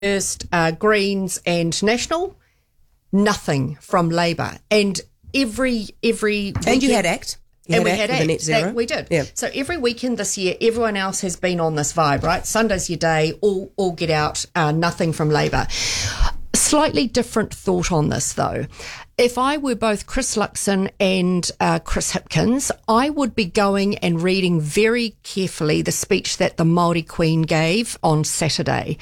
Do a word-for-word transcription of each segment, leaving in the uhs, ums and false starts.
First, uh, Greens and National, nothing from Labour. And every every and you had ACT. You and had we had ACT with the net ACT. zero. That we did. Yeah. So every weekend this year, everyone else has been on this vibe, right? Sunday's your day, all, all get out, uh, nothing from Labour. Slightly different thought on this, though. If I were both Chris Luxon and uh, Chris Hipkins, I would be going and reading very carefully the speech that the Māori Queen gave on Saturday.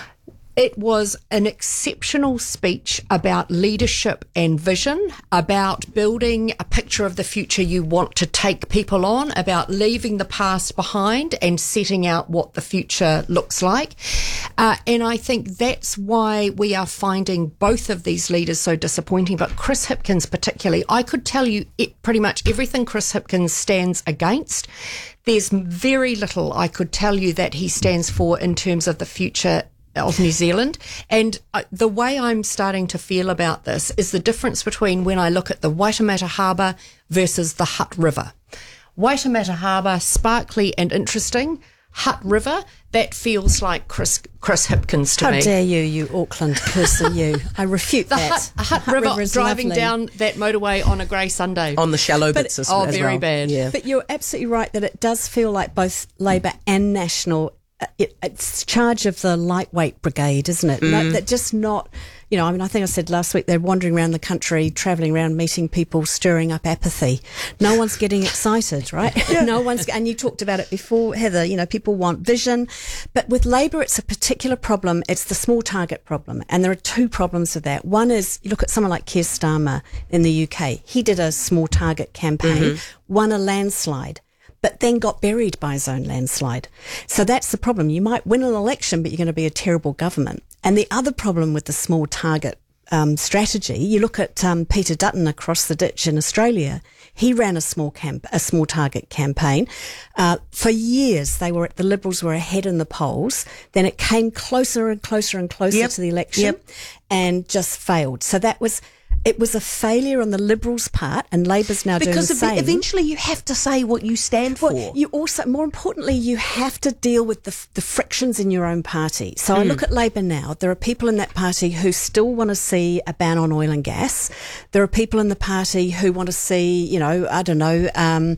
It was an exceptional speech about leadership and vision, about building a picture of the future you want to take people on, about leaving the past behind and setting out what the future looks like. Uh, and I think that's why we are finding both of these leaders so disappointing. But Chris Hipkins particularly, I could tell you it, pretty much everything Chris Hipkins stands against. There's very little I could tell you that he stands for in terms of the future of New Zealand. And uh, the way I'm starting to feel about this is the difference between when I look at the Waitemata Harbour versus the Hutt River. Waitemata Harbour, sparkly and interesting. Hutt River, that feels like Chris Chris Hipkins to How me. How dare you, you Auckland person, you. I refute the that. Hutt, Hutt, Hutt River, River is driving lovely. down that motorway on a grey Sunday. On the shallow But- bits as, oh, as very well. bad. Yeah. But you're absolutely right that it does feel like both Labour and National, uh, it, it's charge of the lightweight brigade, isn't it? Mm. No, that just not, you know, I mean, I think I said last week they're wandering around the country, travelling around, meeting people, stirring up apathy. No one's getting excited, right? No one's, and you talked about it before, Heather, you know, people want vision. But with Labour, it's a particular problem. It's the small target problem. And there are two problems with that. One is, you look at someone like Keir Starmer in the U K. He did a small target campaign, mm-hmm. won a landslide, but then got buried by his own landslide. So that's the problem. You might win an election, but you're going to be a terrible government. And the other problem with the small target um, strategy, you look at um, Peter Dutton across the ditch in Australia. He ran a small camp, a small target campaign. Uh, for years, they were the Liberals were ahead in the polls. Then it came closer and closer and closer yep. to the election, yep. and just failed. So that was. It was a failure on the Liberals' part, and Labour's now because doing the ev- same. eventually you have to say what you stand for. Well, you also, more importantly, you have to deal with the, the frictions in your own party. So mm. I look at Labour now. There are people in that party who still want to see a ban on oil and gas. There are people in the party who want to see, you know, I don't know, um,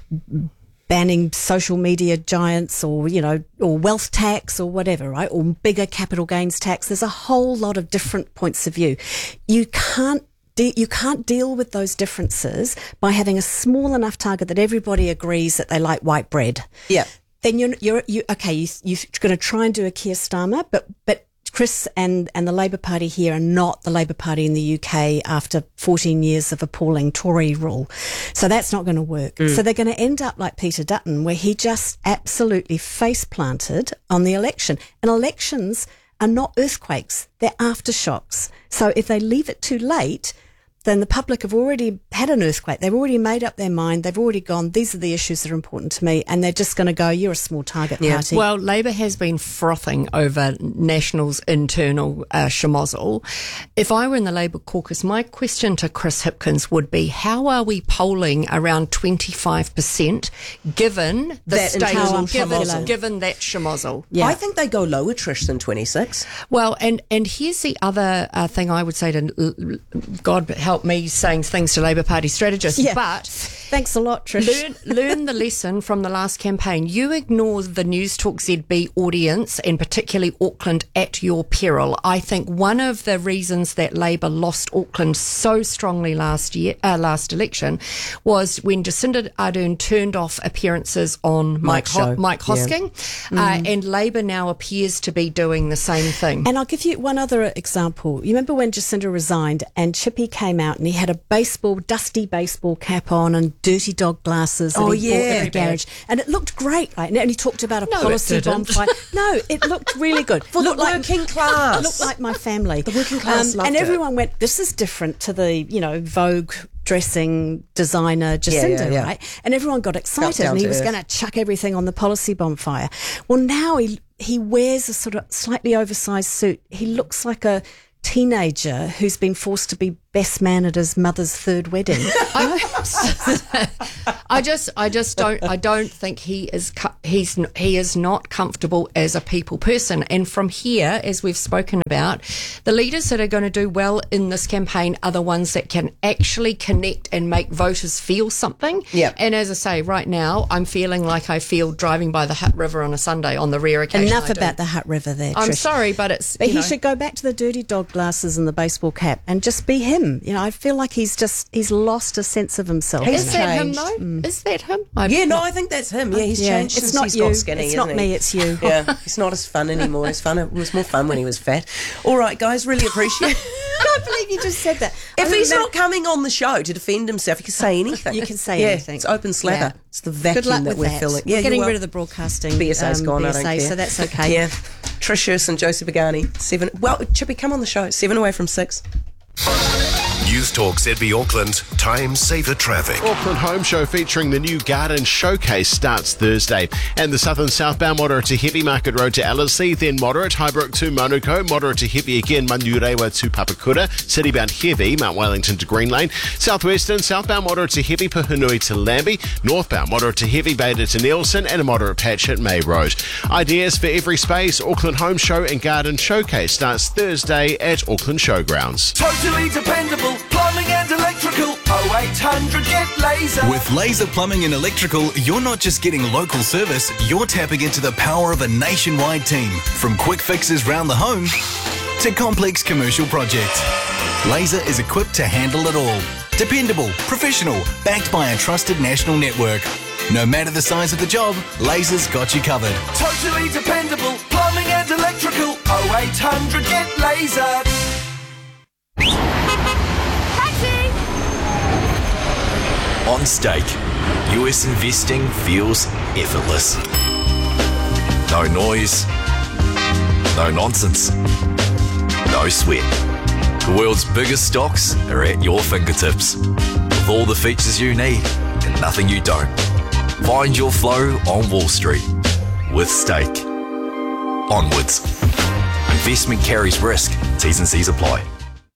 banning social media giants or, you know, or wealth tax or whatever, right? Or bigger capital gains tax. There's a whole lot of different points of view. You can't De- you can't deal with those differences by having a small enough target that everybody agrees that they like white bread. Yeah. Then you're, you're, you, okay, you, you're going to try and do a Keir Starmer, but, but Chris and, and the Labour Party here are not the Labour Party in the U K after fourteen years of appalling Tory rule. So that's not going to work. Mm. So they're going to end up like Peter Dutton, where he just absolutely face planted on the election. And elections are not earthquakes, they're aftershocks. So if they leave it too late, then the public have already had an earthquake. They've already made up their mind. They've already gone, these are the issues that are important to me. And they're just going to go, you're a small target yeah. party. Well, Labour has been frothing over National's internal uh, schmozzle. If I were in the Labour caucus, my question to Chris Hipkins would be, how are we polling around twenty-five percent given the That state, internal given, schmozzle. given that schmozzle? Yeah. I think they go lower, Trish, than twenty-six. Well, and, and here's the other uh, thing I would say to, God help me saying things to Labour Party strategists, Yeah. but Thanks a lot, Trish. learn, learn the lesson from the last campaign. You ignore the News Talk Z B audience, and particularly Auckland, at your peril. I think one of the reasons that Labour lost Auckland so strongly last year, uh, last election, was when Jacinda Ardern turned off appearances on Mike, Mike's Ho- show. Mike Yeah. Hosking, Mm. uh, and Labour now appears to be doing the same thing. And I'll give you one other example. You remember when Jacinda resigned and Chippy came out and he had a baseball, dusty baseball cap on and dirty dog glasses that Oh, he yeah. bought at Very the garage. And it looked great, right? And he talked about a No, it policy didn't. bonfire. No, it looked really good. For the Looked like- working class. It looked like my family. The working class loved And it. everyone went, this is different to the, you know, Vogue dressing designer Jacinda, yeah, yeah. right? And everyone got excited down and he to was earth. going to chuck everything on the policy bonfire. Well, now he he wears a sort of slightly oversized suit. He looks like a teenager who's been forced to be best man at his mother's third wedding. I just, I just don't, I don't think he is, co- he's, n- he is not comfortable as a people person. And from here, as we've spoken about, the leaders that are going to do well in this campaign are the ones that can actually connect and make voters feel something. Yep. And as I say, right now, I'm feeling like I feel driving by the Hutt River on a Sunday on the rare occasion. Enough I do. about the Hutt River there, I'm Trish. sorry, but it's, But you he know, should go back to the dirty dog glasses and the baseball cap and just be him. You know, I feel like he's just, he's lost a sense of himself. He's is you know. that him changed. though? Mm. Is that him? I'm Yeah, no, not- I think that's him. Yeah, he's Yeah, changed it's since not he's you. got skinny, It's isn't not he? me, it's you. Yeah, it's not as fun anymore. It's fun. It was more fun when he was fat. All right, guys, really appreciate it. I can't believe you just said that. If I he's remember- not coming on the show to defend himself, he can say anything. You can say yeah, anything. It's open slather. Yeah. It's the vacuum Good luck that with we're that. filling. We're Yeah, getting you're rid wel- of the broadcasting B S A's um, gone, B I S A, don't care. so that's okay. Yeah. Trish Hurst and Josie Pagani. Seven. Well, Chippy, come on the show. Seven away from six. News Talk Z B Auckland. Time saver traffic. Auckland Home Show featuring the new Garden Showcase starts Thursday. And the southern southbound moderate to heavy Market Road to Alice, then moderate Highbrook to Manukau, moderate to heavy again Manurewa to Papakura, citybound heavy Mount Wellington to Green Lane, southwestern southbound moderate to heavy Puhunui to Lambie, northbound moderate to heavy Beta to Nielsen, and a moderate patch at May Road. Ideas for every space. Auckland Home Show and Garden Showcase starts Thursday at Auckland Showgrounds. Totally dependable plumbing and electrical. oh eight hundred get laser. With Laser Plumbing and Electrical, you're not just getting local service, you're tapping into the power of a nationwide team. From quick fixes round the home to complex commercial projects. Laser is equipped to handle it all. Dependable, professional, backed by a trusted national network. No matter the size of the job, Laser's got you covered. Totally dependable plumbing and electrical. oh eight hundred get laser. On Stake, U S investing feels effortless. No noise, no nonsense, no sweat. The world's biggest stocks are at your fingertips, with all the features you need and nothing you don't. Find your flow on Wall Street with Stake. Onwards. Investment carries risk. T's and C's apply.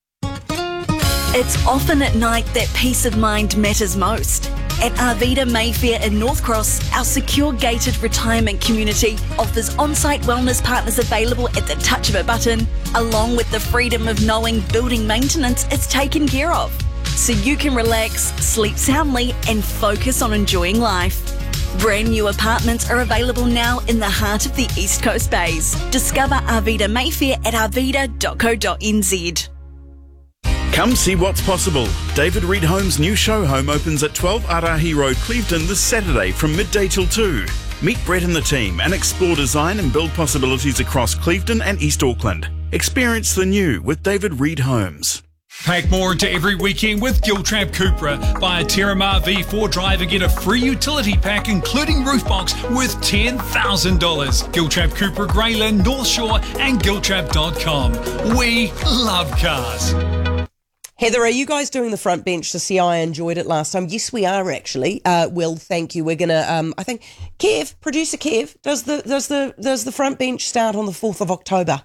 It's often at night that peace of mind matters most. At Arvida Mayfair in North Cross, our secure gated retirement community offers on-site wellness partners available at the touch of a button, along with the freedom of knowing building maintenance is taken care of. So you can relax, sleep soundly and focus on enjoying life. Brand new apartments are available now in the heart of the East Coast Bays. Discover Arvida Mayfair at arvida dot co dot n z. Come see what's possible. David Reed Home's new show home opens at twelve Arahi Road, Clevedon this Saturday from midday till two. Meet Brett and the team and explore design and build possibilities across Clevedon and East Auckland. Experience the new with David Reed Homes. Pack more into every weekend with Giltrap Cupra. Buy a Terramar V four drive and get a free utility pack including roof box worth ten thousand dollars. Giltrap Cupra, Greyland, North Shore and giltrap dot com. We love cars. Heather, are you guys doing the front bench to see how I enjoyed it last time? Yes, we are actually. Uh, Will, thank you. We're gonna. Um, I think Kev, producer Kev, does the does the does the front bench start on the fourth of October?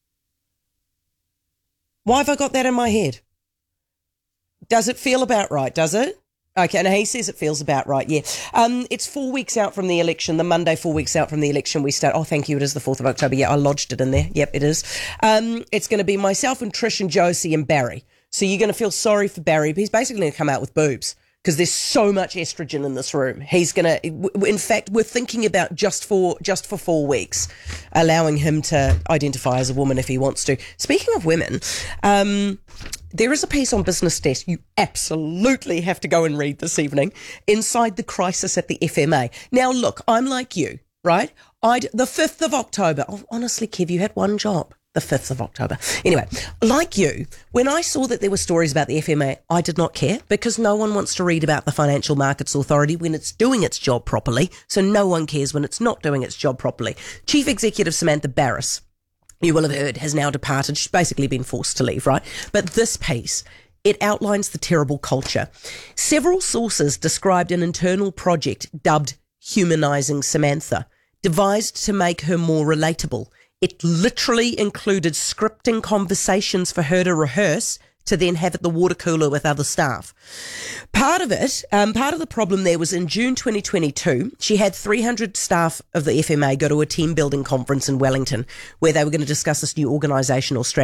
Why have I got that in my head? Does it feel about right? Does it? Okay, and he says it feels about right, yeah. Um, it's four weeks out from the election, the Monday four weeks out from the election we start. Oh, thank you, it is the fourth of October. Yeah, I lodged it in there. Yep, it is. Um, it's going to be myself and Trish and Josie and Barry. So you're going to feel sorry for Barry, but he's basically going to come out with boobs because there's so much estrogen in this room. He's going to, in fact, we're thinking about just for just for four weeks, allowing him to identify as a woman if he wants to. Speaking of women, um, there is a piece on Business Desk you absolutely have to go and read this evening, Inside the Crisis at the F M A. Now, look, I'm like you, right? I'd, the fifth of October, oh, honestly, Kev, you had one job. The fifth of October. Anyway, like you, when I saw that there were stories about the F M A, I did not care because no one wants to read about the Financial Markets Authority when it's doing its job properly. So no one cares when it's not doing its job properly. Chief Executive Samantha Barris, you will have heard, has now departed. She's basically been forced to leave, right? But this piece, it outlines the terrible culture. Several sources described an internal project dubbed Humanising Samantha, devised to make her more relatable. It literally included scripting conversations for her to rehearse, to then have at the water cooler with other staff. Part of it, um, part of the problem there was in June twenty twenty-two, she had three hundred staff of the F M A go to a team building conference in Wellington where they were going to discuss this new organisational strategy.